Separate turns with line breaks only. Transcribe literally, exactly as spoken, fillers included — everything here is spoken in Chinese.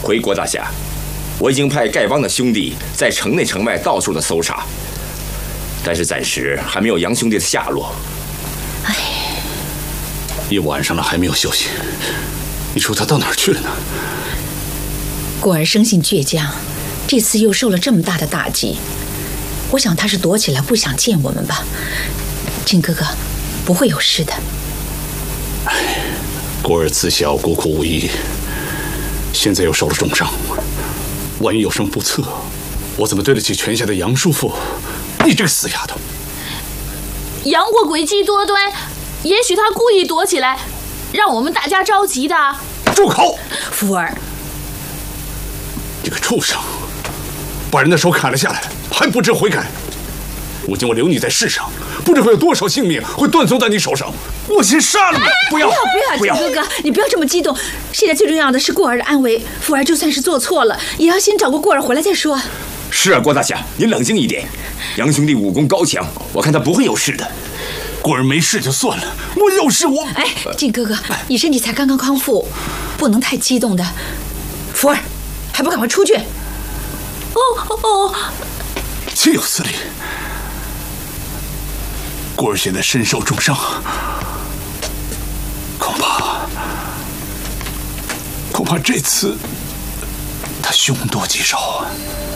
回国大侠，我已经派丐帮的兄弟在城内城外到处的搜查，但是暂时还没有杨兄弟的下落。
哎，
一晚上了还没有休息，你说他到哪儿去了呢？
过儿生性倔强，这次又受了这么大的打击，我想他是躲起来不想见我们吧。靖哥哥，不会有事的。
哎，过儿自小孤苦无依，现在又受了重伤，万一有什么不测，我怎么对得起泉下的杨叔父？你这个死丫头！
杨过诡计多端，也许他故意躲起来，让我们大家着急的。
住口！
福儿，
这个畜生，把人的手砍了下来，还不知悔改。如今我留你在世上，不知会有多少性命会断送在你手上。我先杀了你！
不要不要，靖哥哥，你不要这么激动。现在最重要的是过儿的安危。福儿就算是做错了，也要先找个过儿回来再说。
是啊，郭大侠，您冷静一点。杨兄弟武功高强，我看他不会有事的。
过儿没事就算了，我有事我……
哎，靖哥哥，你身体才刚刚康复，不能太激动的。福儿，还不赶快出去！
哦哦，
岂有此理！过儿现在身受重伤，恐怕恐怕这次他凶多吉少啊。